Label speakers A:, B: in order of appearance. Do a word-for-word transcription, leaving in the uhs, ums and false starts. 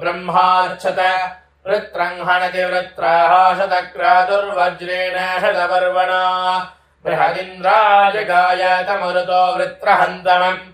A: ब्रह्मार्च्छत वृत्रम् हनति वृत्राः शतक्रातुर्वज्रेण शतपर्वणा बृहदिन्द्राजगाय तमरुतो वृत्रहन्तमम्